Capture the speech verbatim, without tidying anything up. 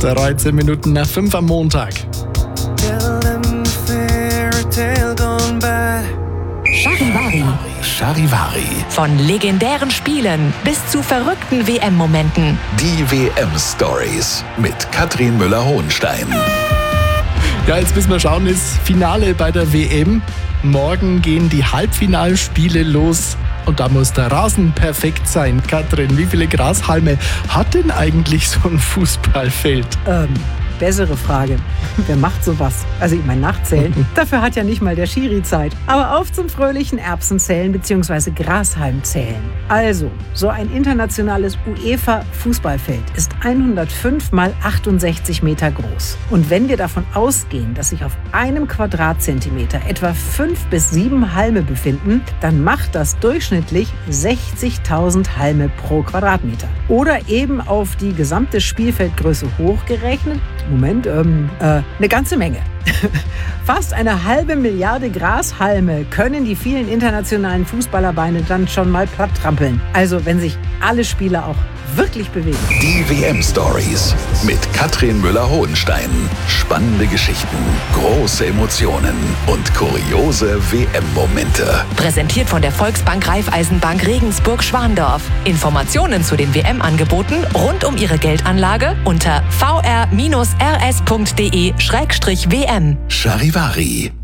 dreizehn Minuten nach fünf am Montag. Charivari. Charivari. Von legendären Spielen bis zu verrückten W M-Momenten. Die W M-Stories mit Katrin Müller-Hohenstein. Ja, jetzt müssen wir schauen, das Finale bei der W M. Morgen gehen die Halbfinalspiele los und da muss der Rasen perfekt sein. Katrin, wie viele Grashalme hat denn eigentlich so ein Fußballfeld? Ähm, bessere Frage. Wer macht sowas? Also ich meine Nachzählen. Dafür hat ja nicht mal der Schiri Zeit. Aber auf zum fröhlichen Erbsenzählen bzw. Grashalmzählen. Also, so ein internationales UEFA-Fußballfeld ist hundertfünf mal achtundsechzig Meter groß. Und wenn wir davon ausgehen, dass sich auf einem Quadratzentimeter etwa fünf bis sieben Halme befinden, dann macht das durchschnittlich sechzigtausend Halme pro Quadratmeter. Oder eben auf die gesamte Spielfeldgröße hochgerechnet, Moment, ähm, äh, eine ganze Menge. Fast eine halbe Milliarde Grashalme können die vielen internationalen Fußballerbeine dann schon mal platt trampeln. Also wenn sich alle Spieler auch wirklich bewegen. Die W M-Stories mit Katrin Müller-Hohenstein. Spannende Geschichten, große Emotionen und kuriose W M-Momente. Präsentiert von der Volksbank Raiffeisenbank Regensburg-Schwandorf. Informationen zu den W M-Angeboten rund um Ihre Geldanlage unter v r bindestrich r s punkt d e schrägstrich w m. Charivari.